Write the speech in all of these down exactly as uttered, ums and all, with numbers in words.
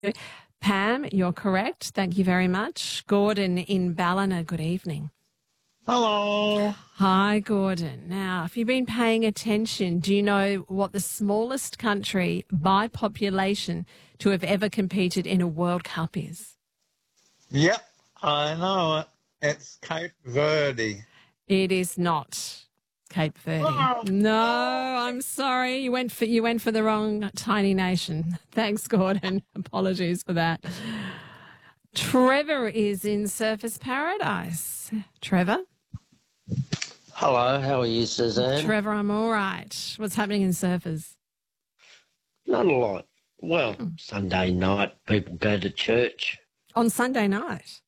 Pam, you're correct. Thank you very much. Gordon in Ballina, good evening. Hello. Hi, Gordon. Now, if you've been paying attention, do you know what the smallest country by population to have ever competed in a World Cup is? Yep, I know it. It's Cape Verde. It is not Cape Verde. Oh. No, I'm sorry. You went for you went for the wrong tiny nation. Thanks, Gordon. Apologies for that. Trevor is in Surfers Paradise. Trevor? Hello, how are you, Suzanne? Trevor, I'm all right. What's happening in Surfers? Not a lot. Well, Sunday night, people go to church. On Sunday night?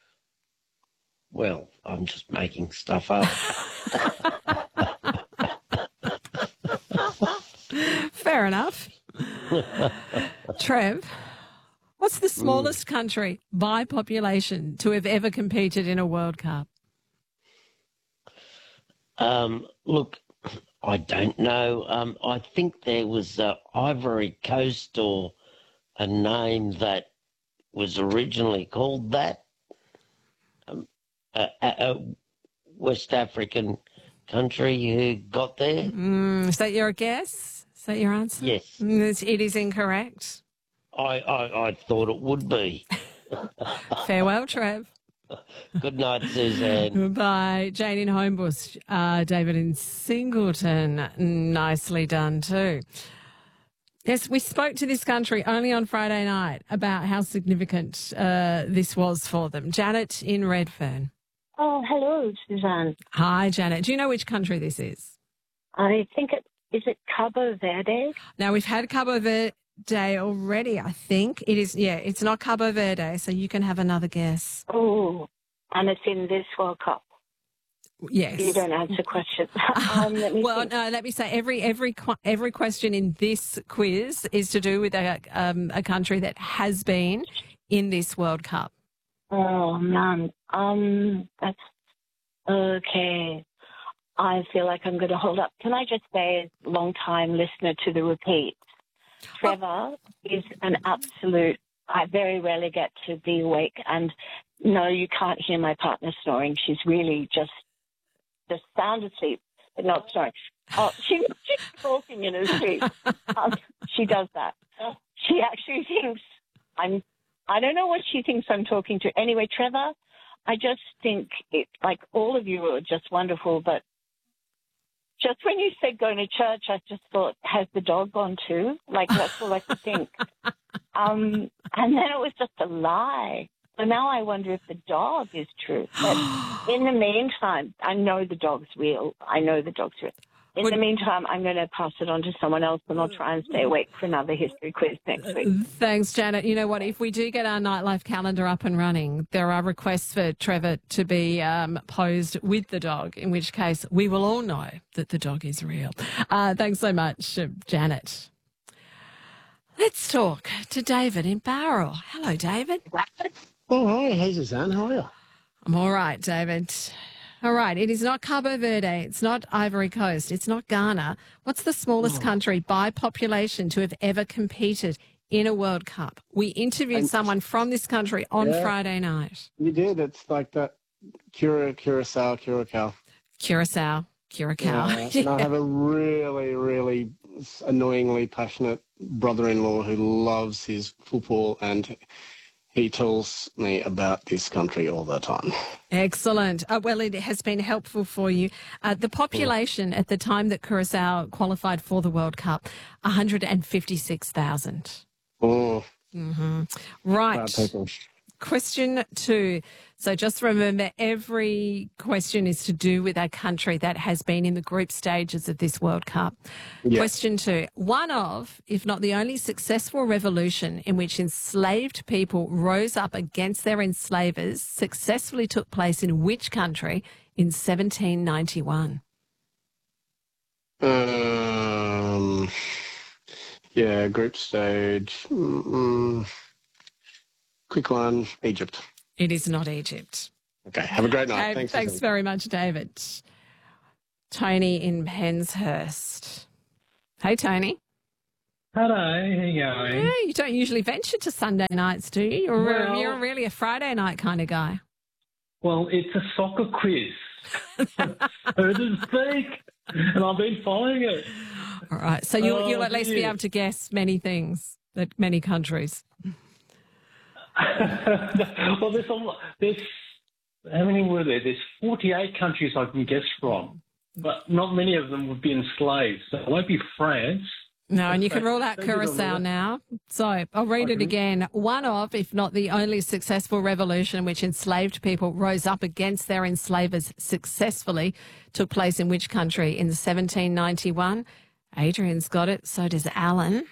Well, I'm just making stuff up. Fair enough. Trev, what's the smallest mm. country by population to have ever competed in a World Cup? Um, look, I don't know. Um, I think there was uh, Ivory Coast or a name that was originally called that. Um, a, a, a West African country who got there. Mm, is that your guess? Is that your answer? Yes. Mm, it is incorrect. I, I, I thought it would be. Farewell, Trev. Good night, Suzanne. Bye. Jane in Homebush, uh, David in Singleton. Nicely done too. Yes, we spoke to this country only on Friday night about how significant uh, this was for them. Janet in Redfern. Oh, hello, Suzanne. Hi, Janet. Do you know which country this is? I think it is it Cabo Verde. Now, we've had Cabo Verde already, I think. It is, yeah, it's not Cabo Verde, so you can have another guess. Oh, and it's in this World Cup. Yes. You don't answer questions. um, let me well, think. no, let me say every every every question in this quiz is to do with a, um, a country that has been in this World Cup. Oh, man. Um, that's okay. I feel like I'm going to hold up. Can I just say, long-time listener to the repeat, Trevor is an absolute, I very rarely get to be awake. And no, you can't hear my partner snoring. She's really just, just sound asleep, but not snoring. Oh, she, she's talking in her sleep. Um, she does that. She actually thinks I'm, I don't know what she thinks I'm talking to. Anyway, Trevor, I just think it, like all of you are just wonderful, but just when you said going to church, I just thought, has the dog gone too? Like, that's all I could think. Um, and then it was just a lie. So now I wonder if the dog is true. But in the meantime, I know the dog's real. I know the dog's real. In the meantime, I'm going to pass it on to someone else, and I'll try and stay awake for another history quiz next week. Thanks, Janet. You know what? If we do get our nightlife calendar up and running, there are requests for Trevor to be um, posed with the dog, in which case we will all know that the dog is real. Uh, thanks so much, Janet. Let's talk to David in Bowral. Hello, David. Oh, hi. Hey, Suzanne. How are you? I'm all right, David. All right, it is not Cabo Verde, it's not Ivory Coast, it's not Ghana. What's the smallest oh. country by population to have ever competed in a World Cup? We interviewed and, someone from this country on yeah, Friday night. You did. It's like that Cura, Curacao, Curacao. Curacao, Curacao. Yeah, yeah. And I have a really, really annoyingly passionate brother-in-law who loves his football, and he tells me about this country all the time. Excellent. Uh, well, it has been helpful for you. Uh, the population at the time that Curacao qualified for the World Cup, one hundred fifty-six thousand. Oh. Mm-hmm. Right. Question two. So just remember, every question is to do with a country that has been in the group stages of this World Cup. Yes. Question two. One of, if not the only successful revolution in which enslaved people rose up against their enslavers successfully took place in which country in seventeen ninety-one? Um, yeah, group stage. Mm-mm. Quick one, Egypt. It is not Egypt. Okay, have a great night. Okay, thanks thanks very much, David. Tony in Penshurst. Hey, Tony. Hello, how you going? Yeah, you don't usually venture to Sunday nights, do you? You're, Well- you're really a Friday night kind of guy. Well, it's a soccer quiz, so to speak, and I've been following it. All right. So you'll, Oh, you'll at least be dear. able to guess many things, that many countries. Well, there's a lot. There's how many were there? There's forty-eight countries I can guess from, but not many of them would be enslaved. So it won't be France. No, and you can rule out Thank you, Curacao Dominic. now. So I'll read it Okay. again. One of, if not the only successful revolution in which enslaved people rose up against their enslavers successfully took place in which country? In seventeen ninety-one. Adrian's got it. So does Alan.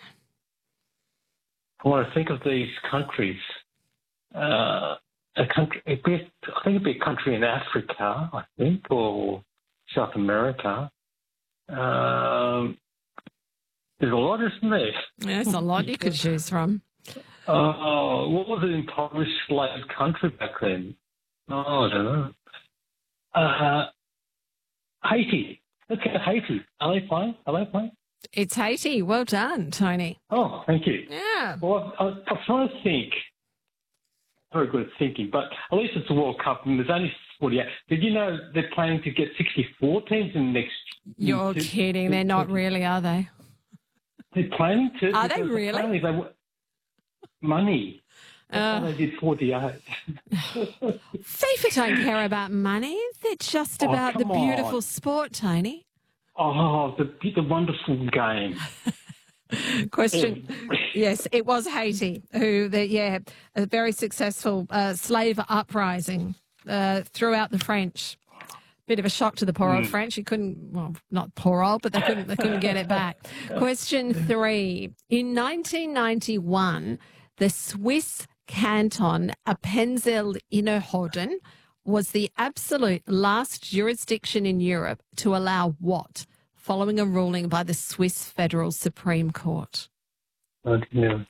I want to think of these countries. Uh, a country, it'd be, I think it'd be a country in Africa, I think, or South America. Um, there's a lot, isn't there? There's a lot you could choose from. Oh, what was an impoverished slave country back then? Oh, I don't know. Uh, Haiti. Okay, Haiti. Are they playing? Are they playing? It's Haiti. Well done, Tony. Oh, thank you. Yeah. Well, I, I, I'm trying to think. Very good at thinking, but at least it's a World Cup and there's only forty-eight. Did you know they're planning to get sixty-four teams in the next? You're in two- kidding. They're not really, are they? They're planning to. Are they because really? apparently They, wa- money. That's Uh, why they did forty-eight. FIFA don't care about money. They're just Oh, about the come on. beautiful sport, Tony. Oh, the the wonderful game. Question. Yes, it was Haiti who, the, yeah, a very successful uh, slave uprising uh, throughout the French. Bit of a shock to the poor old French. You couldn't, well, not poor old, but they couldn't, they couldn't get it back. Question three. In nineteen ninety-one, the Swiss canton Appenzell-Innerrhoden was the absolute last jurisdiction in Europe to allow what, following a ruling by the Swiss Federal Supreme Court? Oh, dear.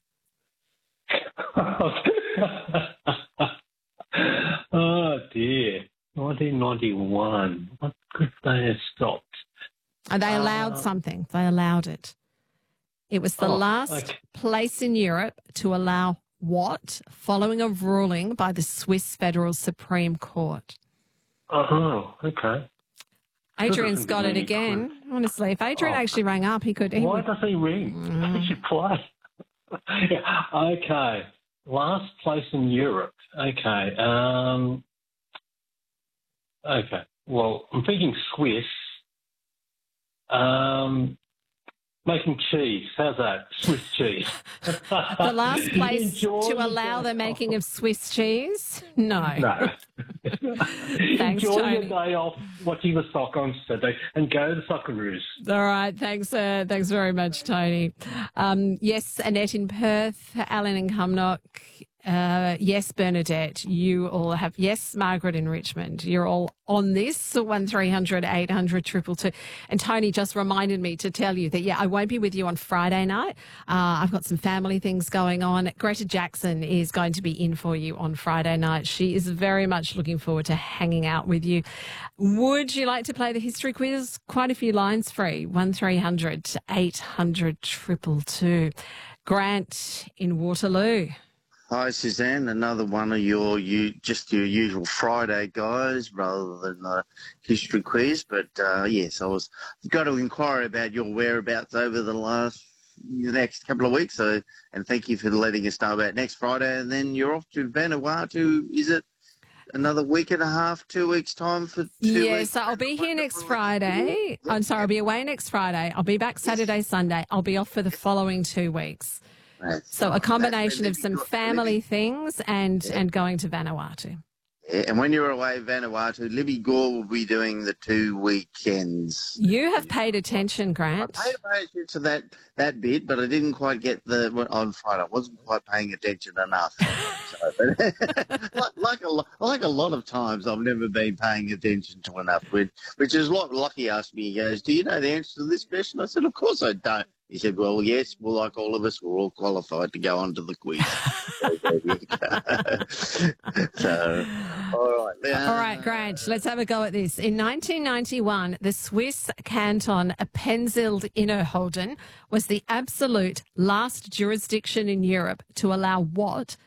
Oh, dear. nineteen ninety-one. What could they have stopped? And they allowed Uh, something. They allowed it. It was the Oh, last okay. place in Europe to allow what, following a ruling by the Swiss Federal Supreme Court? Oh, okay. Adrian's doesn't got give it me any again. Honestly, if Adrian Oh. actually rang up, he could. He Why would, does he ring? He should play. Yeah, okay. Last place in Europe. Okay. Um, okay. Well, I'm thinking Swiss. Um, making cheese. How's that? Swiss cheese. the last place Enjoy to allow the yourself. making of Swiss cheese? No. No. Thanks, Enjoy Tony. your day off watching the soccer on Saturday and go to the Socceroos. All right. Thanks. Uh, thanks very much, Tony. Um, yes, Annette in Perth, Alan in Cumnock. Uh, yes, Bernadette, you all have. Yes, Margaret in Richmond. You're all on this. one three hundred eight hundred two two two. And Tony just reminded me to tell you that, yeah, I won't be with you on Friday night. Uh, I've got some family things going on. Greta Jackson is going to be in for you on Friday night. She is very much looking forward to hanging out with you. Would you like to play the history quiz? Quite a few lines free. one three hundred eight hundred two two two. Grant in Waterloo. Hi, Suzanne. Another one of your you just your usual Friday guys, rather than a history quiz. But uh, yes, I was got to inquire about your whereabouts over the last the next couple of weeks. So, and thank you for letting us know about next Friday. And then you're off to Vanuatu. Is it another week and a half, two weeks time for two Yes, weeks? so I'll be here next Friday. I'm sorry, I'll be away next Friday. I'll be back Saturday, Sunday. I'll be off for the following two weeks. That's- So a combination of that's some really good. family things and Yeah. and going to Vanuatu. Yeah, and when you're away, Vanuatu, Libby Gore will be doing the two weekends. You have paid attention, Grant. I paid attention to that, that bit, but I didn't quite get the well, on Friday. I wasn't quite paying attention enough. So, but, like, like, a, lo- like a lot of times, I've never been paying attention to enough, which, which is what Lockie asked me. He goes, do you know the answer to this question? I said, of course I don't. He said, well, yes, well, like all of us, we're all qualified to go on to the quiz. So, there you go. So, all right. All right, Grant, let's have a go at this. In nineteen ninety-one, the Swiss canton Appenzell-Innerrhoden was the absolute last jurisdiction in Europe to allow what